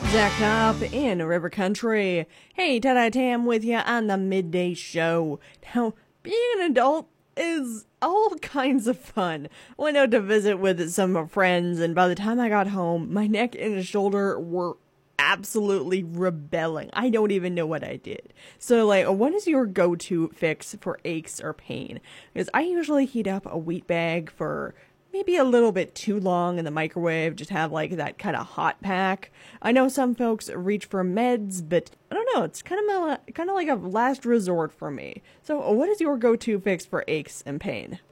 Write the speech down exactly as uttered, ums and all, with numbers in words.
Zach Top in River Country. Hey, Ted Tam with you on the midday show. Now, being an adult is all kinds of fun. Went out to visit with some friends, and by the time I got home, my neck and shoulder were absolutely rebelling. I don't even know what I did. So, like, what is your go-to fix for aches or pain? Because I usually heat up a wheat bag for maybe a little bit too long in the microwave, just have like that kind of hot pack. I know some folks reach for meds, but I don't know, it's kind of a, kind of like a last resort for me. So what is your go-to fix for aches and pain?